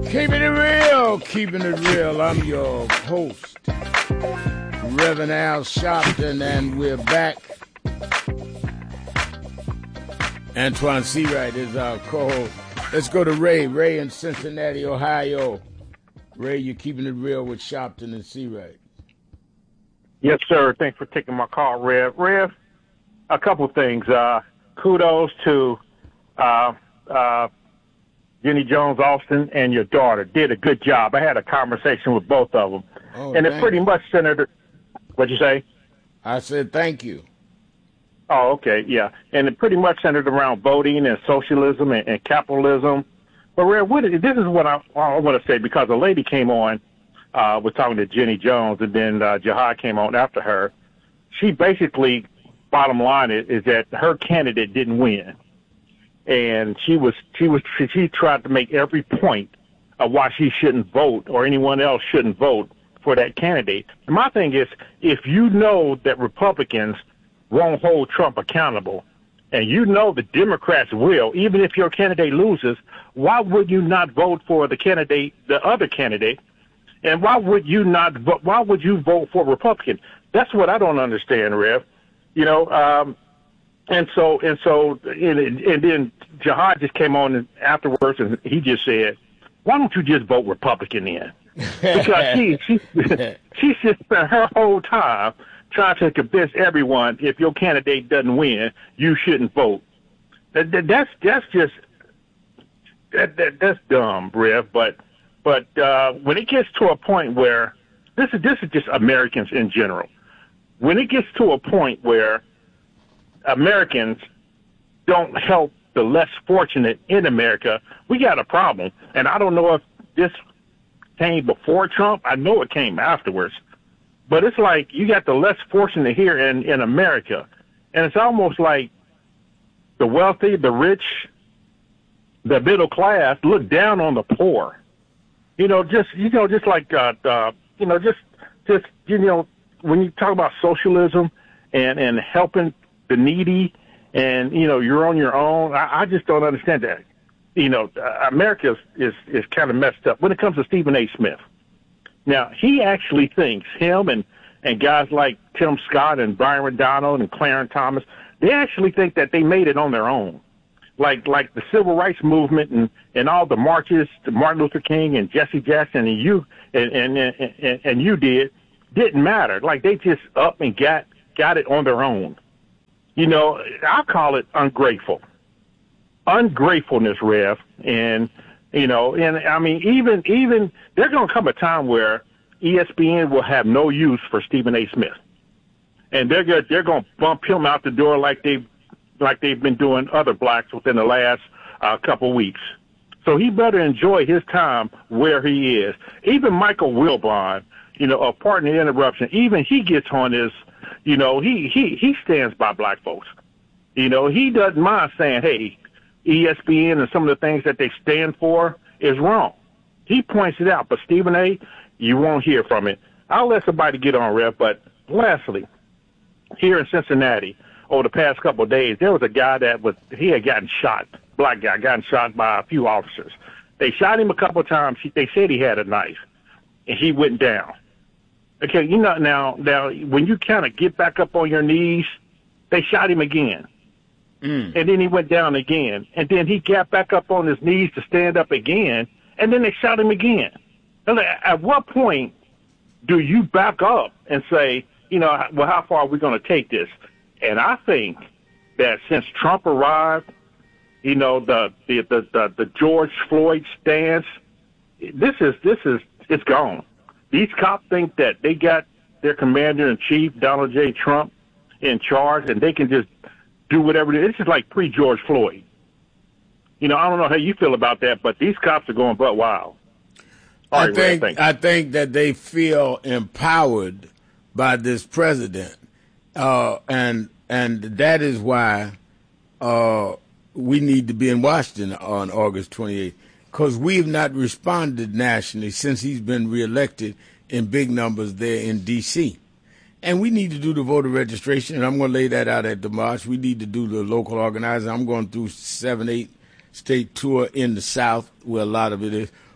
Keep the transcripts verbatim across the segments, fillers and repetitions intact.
Keeping it real, keeping it real. I'm your host, Reverend Al Sharpton, and we're back. Antoine Seawright is our co-host. Let's go to Ray. Ray in Cincinnati, Ohio. Ray, you're keeping it real with Sharpton and Seawright. Yes, sir. Thanks for taking my call, Rev. Rev, a couple things. Uh, kudos to uh, uh, Jenny Jones Austin and your daughter. Did a good job. I had a conversation with both of them. Oh, and it pretty you. much centered, what'd you say? I said thank you. Oh, okay, yeah. And it pretty much centered around voting and socialism and, and capitalism. But, Rev, what, this is what I, I want to say, because a lady came on, uh, was talking to Jenny Jones, and then uh, Jihad came on after her. She basically, bottom line is, is that her candidate didn't win. And she was, she was, she tried to make every point of why she shouldn't vote or anyone else shouldn't vote for that candidate. And my thing is, if you know that Republicans won't hold Trump accountable, and you know the Democrats will, even if your candidate loses, why would you not vote for the candidate, the other candidate? And why would you not vote? Why would you vote for Republican? That's what I don't understand, Rev. You know, um, and so and so, and, and then Jihad just came on afterwards, and he just said, "Why don't you just vote Republican then?" Because she she she just spent her whole time trying to convince everyone, if your candidate doesn't win, you shouldn't vote. That, that, that's that's just that, that that's dumb, Rev. But but uh, when it gets to a point where this is this is just Americans in general. When it gets to a point where Americans don't help the less fortunate in America, we got a problem. And I don't know if this came before Trump. I know it came afterwards. But it's like you got the less fortunate here in, in America. And it's almost like the wealthy, the rich, the middle class look down on the poor. You know, just, you know, just like, uh, uh, you know, just, just, you know, when you talk about socialism and, and helping the needy and, you know, you're on your own, I, I just don't understand that. You know, uh, America is, is, is kind of messed up when it comes to Stephen A. Smith. Now, he actually thinks, him and, and guys like Tim Scott and Byron Donald and Clarence Thomas, they actually think that they made it on their own. Like like the civil rights movement and, and all the marches to Martin Luther King and Jesse Jackson and you and, and, and, and you did, didn't matter. Like they just up and got, got it on their own. You know, I call it ungrateful. Ungratefulness, Rev. And You know, and I mean, even even there's going to come a time where E S P N will have no use for Stephen A. Smith, and they're gonna, they're going to bump him out the door like they've like they've been doing other blacks within the last uh, couple weeks. So he better enjoy his time where he is. Even Michael Wilbon, you know, uh, pardon the interruption, even he gets on his, you know, he he he stands by black folks. You know, he doesn't mind saying, hey, E S P N and some of the things that they stand for is wrong. He points it out, but Stephen A., you won't hear from it. I'll let somebody get on, Rev, but lastly, here in Cincinnati, over the past couple of days, there was a guy that was, he had gotten shot, black guy, gotten shot by a few officers. They shot him a couple of times. They said he had a knife, and he went down. Okay, you know, now, now when you kind of get back up on your knees, they shot him again. Mm. And then he went down again. And then he got back up on his knees to stand up again, and then they shot him again. And at what point do you back up and say, you know, well, how far are we going to take this? And I think that since Trump arrived, you know, the the, the, the, the George Floyd stance, this is, this is, it's gone. These cops think that they got their commander-in-chief, Donald J. Trump, in charge, and they can just do whatever it is. It's just like pre-George Floyd. You know, I don't know how you feel about that, but these cops are going butt wild. All I right, think Ray, I think that they feel empowered by this president, uh, and and that is why uh, we need to be in Washington on August twenty-eighth, because we've not responded nationally since he's been reelected in big numbers there in D C And we need to do the voter registration, and I'm going to lay that out at the march. We need to do the local organizing. I'm going through seven, eight state tour in the South, where a lot of it is.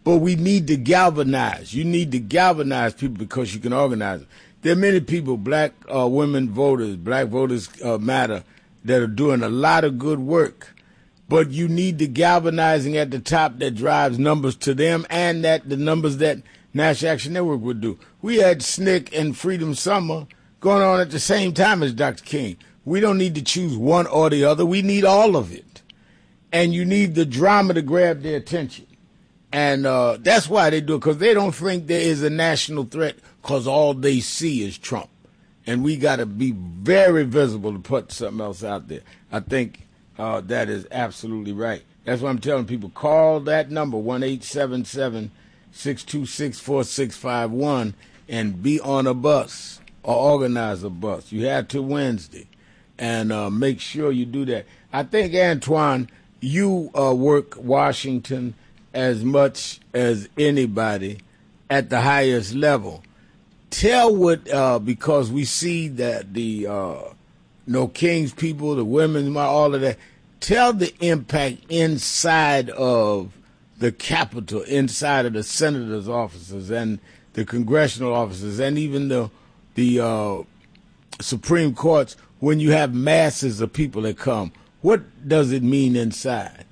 But we need to galvanize. You need to galvanize people because you can organize them. There are many people, black uh, women voters, black voters uh, matter, that are doing a lot of good work. But you need the galvanizing at the top that drives numbers to them and that the numbers that National Action Network would do. We had S N C C and Freedom Summer going on at the same time as Doctor King. We don't need to choose one or the other. We need all of it. And you need the drama to grab their attention. And uh, that's why they do it, because they don't think there is a national threat because all they see is Trump. And we got to be very visible to put something else out there. I think uh, that is absolutely right. That's why I'm telling people, call that number, one eight seven seven, six two six, four six five one, and be on a bus or organize a bus. You have till Wednesday. And uh, make sure you do that. I think, Antoine, you uh, work Washington as much as anybody at the highest level. Tell what, uh, because we see that the uh, no King's people, the women, all of that, tell the impact inside of the Capitol, inside of the senators' offices and the congressional offices, and even the the uh, Supreme Courts, when you have masses of people that come. What does it mean inside?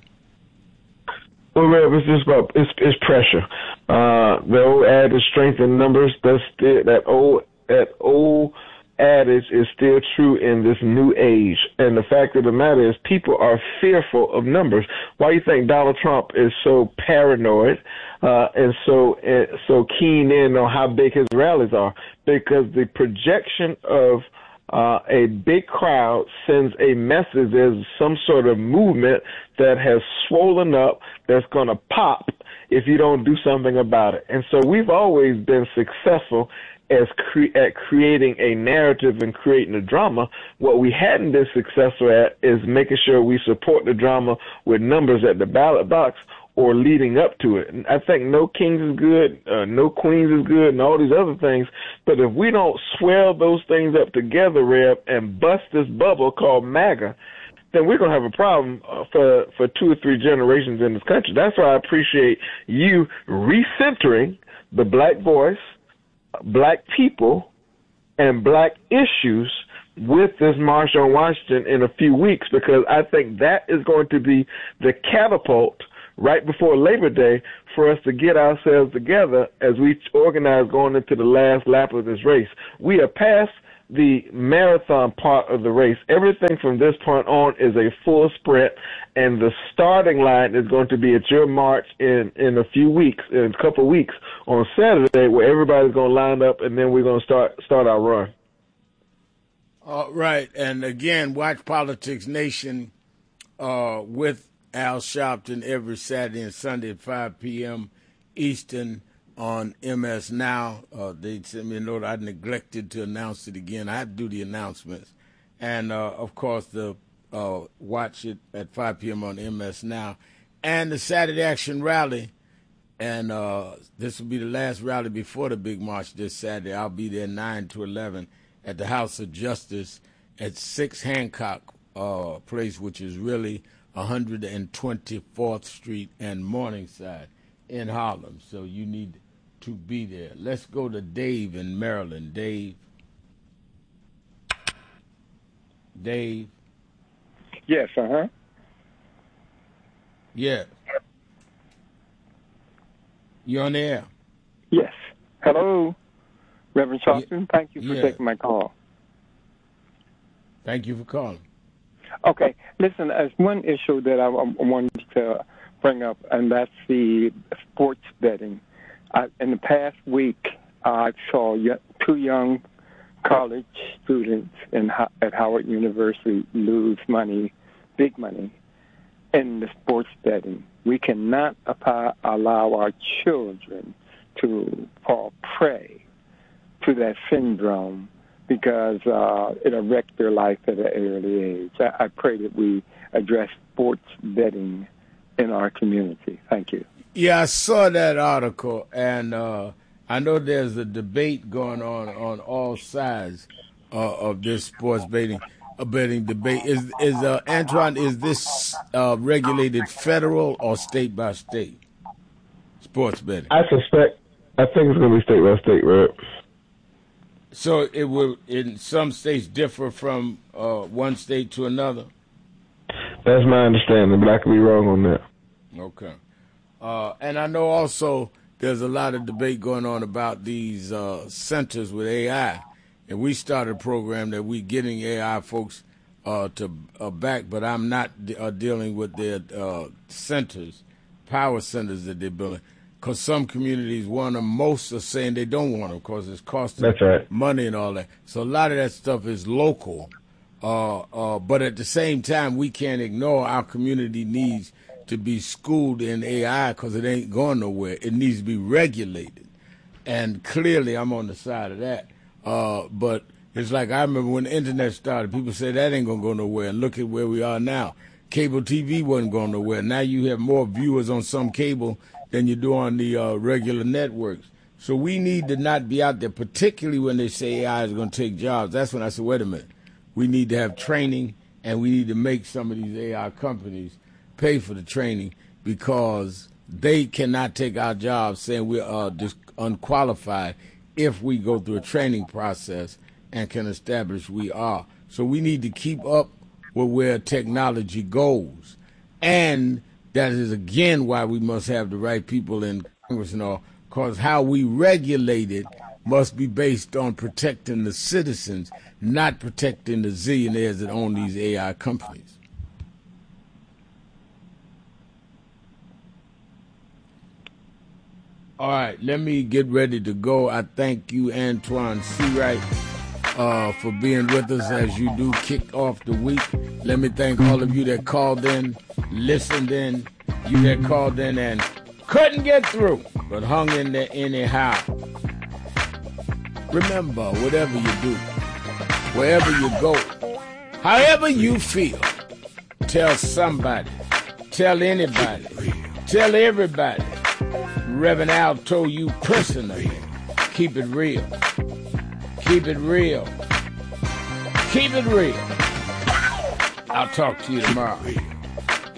Well, Rev, it's just about it's, it's pressure. Uh, the old adage, strength in numbers. That's still, that old that old adage is still true in this new age. And the fact of the matter is, people are fearful of numbers. Why do you think Donald Trump is so paranoid uh, and so uh, so keen in on how big his rallies are? Because the projection of Uh, a big crowd sends a message. There's some sort of movement that has swollen up that's going to pop if you don't do something about it. And so we've always been successful as cre- at creating a narrative and creating a drama. What we hadn't been successful at is making sure we support the drama with numbers at the ballot box or leading up to it. And I think no kings is good, uh, no queens is good, and all these other things. But if we don't swell those things up together, Reb, and bust this bubble called MAGA, then we're going to have a problem uh, for, for two or three generations in this country. That's why I appreciate you recentering the black voice, black people, and black issues with this March on Washington in a few weeks, because I think that is going to be the catapult right before Labor Day for us to get ourselves together as we organize going into the last lap of this race. We are past the marathon part of the race. Everything from this point on is a full sprint, and the starting line is going to be at your march in, in a few weeks, in a couple of weeks on Saturday, where everybody's going to line up, and then we're going to start start our run. All right. And again, watch Politics Nation uh, with Al Sharpton every Saturday and Sunday at five p.m. Eastern on M S Now. Uh, they sent me a note. I neglected to announce it again. I have to do the announcements. And, uh, of course, the uh, watch it at five p.m. on M S Now. And the Saturday Action Rally. And uh, this will be the last rally before the big march this Saturday. I'll be there nine to eleven at the House of Justice at six Hancock uh, Place, which is really one hundred twenty-fourth Street and Morningside in Harlem. So you need to be there. Let's go to Dave in Maryland. Dave. Dave. Yes, uh-huh. Yeah. You on the air? Yes. Hello, Reverend Charleston. Yeah. Thank you for Yeah. taking my call. Thank you for calling. Okay, listen, there's one issue that I, I wanted to bring up, and that's the sports betting. I, in the past week, I saw two young college students in, at Howard University lose money, big money, in the sports betting. We cannot allow our children to fall prey to that syndrome, because uh, it'll wreck their life at an early age. I, I pray that we address sports betting in our community. Thank you. Yeah, I saw that article, and uh, I know there's a debate going on on all sides uh, of this sports betting uh, betting debate. Is is uh, Antoine? Is this uh, regulated federal or state by state? sports betting? I suspect, I think it's going to be state by state, right? So it will, in some states, differ from uh, one state to another? That's my understanding, but I could be wrong on that. Okay. Uh, and I know also there's a lot of debate going on about these uh, centers with A I. And we started a program that we're getting A I folks uh, to uh, back, but I'm not de- uh, dealing with their uh, centers, power centers that they're building. Because some communities want them, most are saying they don't want them because it's costing That's right. money and all that. So a lot of that stuff is local. Uh, uh, but at the same time, we can't ignore our community needs to be schooled in A I because it ain't going nowhere. It needs to be regulated. And clearly I'm on the side of that. Uh, but it's like I remember when the internet started, people said that ain't going to go nowhere. And look at where we are now. Cable T V wasn't going nowhere. Now you have more viewers on some cable than you do on the uh, regular networks. So we need to not be out there, particularly when they say A I is going to take jobs. That's when I said, wait a minute. We need to have training, and we need to make some of these A I companies pay for the training because they cannot take our jobs saying we're uh, just unqualified if we go through a training process and can establish we are. So we need to keep up with where technology goes. And that is, again, why we must have the right people in Congress and all, because how we regulate it must be based on protecting the citizens, not protecting the zillionaires that own these A I companies. All right, let me get ready to go. I thank you, Antoine Seawright, uh, for being with us as you do kick off the week. Let me thank all of you that called in, listened in, you that called in and couldn't get through, but hung in there anyhow. Remember, whatever you do, wherever you go, however you feel, tell somebody, tell anybody, tell everybody. Reverend Al told you personally, keep it real. Keep it real. Keep it real. I'll talk to you tomorrow.